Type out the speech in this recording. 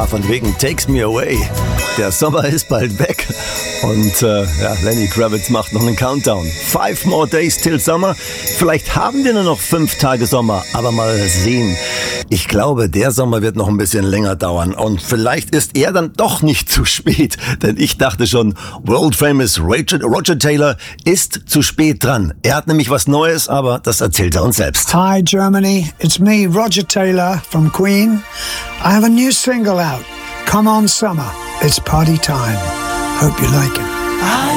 von wegen Takes Me Away. Der Sommer ist bald weg. Und Lenny Kravitz macht noch einen Countdown. 5 more days till Summer. Vielleicht haben wir nur noch 5 Tage Sommer, aber mal sehen. Ich glaube, der Sommer wird noch ein bisschen länger dauern. Und vielleicht ist er dann doch nicht zu spät. Denn ich dachte schon, World Famous Roger Taylor ist zu spät dran. Er hat nämlich was Neues, aber das erzählt er uns selbst. Hi Germany, it's me, Roger Taylor from Queen. I have a new single out. Come on Summer, it's party time. Hope you like it.